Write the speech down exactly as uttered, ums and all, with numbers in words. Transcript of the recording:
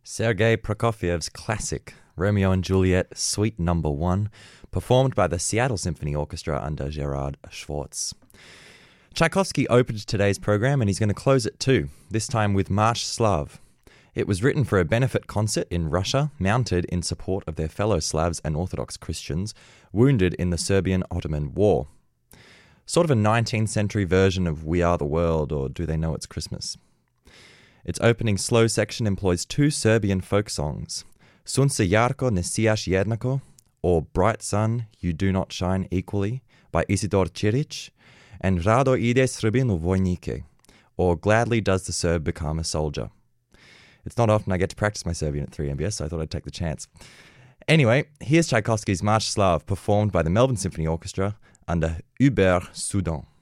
Sergei Prokofiev's classic, Romeo and Juliet, Suite Number One, performed by the Seattle Symphony Orchestra under Gerard Schwartz. Tchaikovsky opened today's program and he's going to close it too, this time with March Slav. It was written for a benefit concert in Russia, mounted in support of their fellow Slavs and Orthodox Christians wounded in the Serbian-Ottoman War. Sort of a nineteenth century version of We Are the World, or Do They Know It's Christmas? Its opening slow section employs two Serbian folk songs, Sunce Jarko ne sijaš jednako, or Bright Sun, You Do Not Shine Equally, by Isidor Ćirić, and Rado ide Srbin u vojnike, or Gladly Does the Serb Become a Soldier. It's not often I get to practice my Serbian at three M B S, so I thought I'd take the chance. Anyway, here's Tchaikovsky's March Slav, performed by the Melbourne Symphony Orchestra under Hubert Soudan.